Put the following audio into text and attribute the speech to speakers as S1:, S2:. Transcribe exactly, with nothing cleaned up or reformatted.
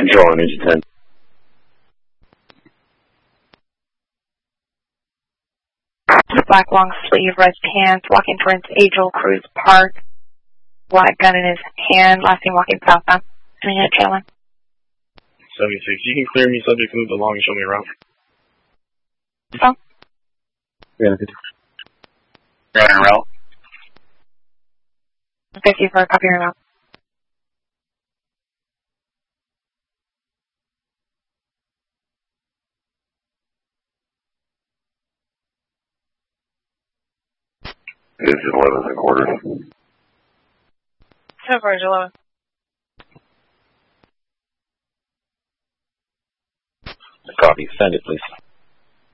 S1: Control on engine ten.
S2: Black long sleeve, red pants, walking towards Angel Cruise Park. Black gun in his hand, last seen walking southbound. Coming in at channel.
S3: seventy-six, you can clear me subject to move along and show me around.
S2: Oh.
S1: Yeah, fifty.
S3: Right on route.
S2: fifty-four, copy your route.
S1: This is eleven and quarters.
S2: So far, eleven.
S1: Copy, send it please.